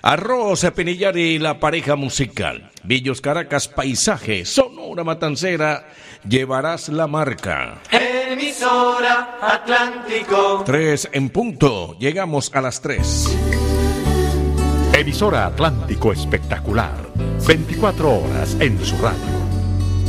Arroz, Epinillar y la pareja musical. Villos Caracas, paisaje, Sonora Matancera, llevarás la marca. Emisora Atlántico. 3 en punto, llegamos a las 3. Emisora Atlántico Espectacular, 24 horas en su radio.